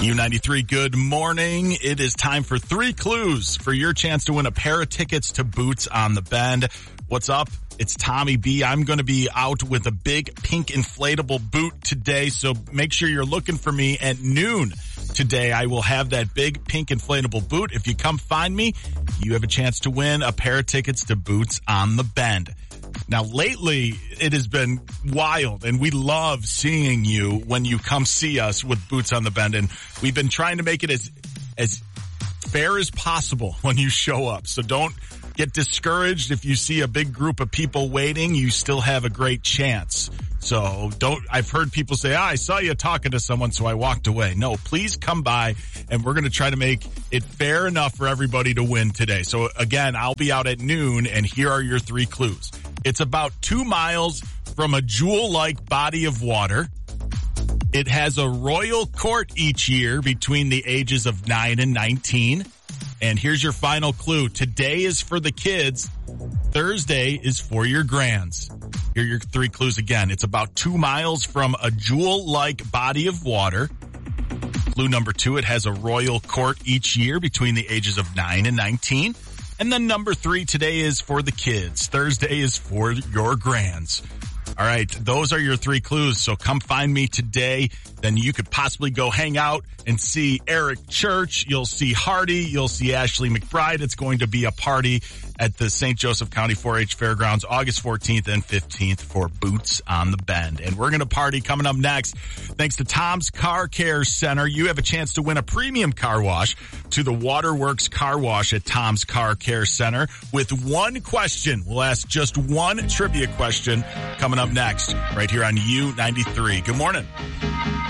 U93, good morning. It is time for 3 clues for your chance to win a pair of tickets to Boots on the Bend. What's up? It's Tommy B. I'm going to be out with a big pink inflatable boot today, so make sure you're looking for me at noon today. I will have that big pink inflatable boot. If you come find me, you have a chance to win a pair of tickets to Boots on the Bend. Now, lately, it has been wild, and we love seeing you when you come see us with Boots on the Bend, and we've been trying to make it as fair as possible when you show up. So don't get discouraged if you see a big group of people waiting. You still have a great chance. So I've heard people say, I saw you talking to someone, so I walked away. No, please come by, and we're going to try to make it fair enough for everybody to win today. So again, I'll be out at noon, and here are your 3 clues. It's about 2 miles from a jewel-like body of water. It has a royal court each year between the ages of 9 and 19. And here's your final clue. Today is for the kids. Thursday is for your grands. Here are your 3 clues again. It's about 2 miles from a jewel-like body of water. Clue number 2, it has a royal court each year between the ages of 9 and 19. And then number 3, today is for the kids. Thursday is for your grands. All right, those are your 3 clues. So come find me today. Then you could possibly go hang out and see Eric Church. You'll see Hardy. You'll see Ashley McBride. It's going to be a party at the St. Joseph County 4-H Fairgrounds August 14th and 15th for Boots on the Bend. And we're going to party coming up next. Thanks to Tom's Car Care Center, you have a chance to win a premium car wash to the Waterworks Car Wash at Tom's Car Care Center with 1 question. We'll ask just 1 trivia question coming up next right here on U93. Good morning.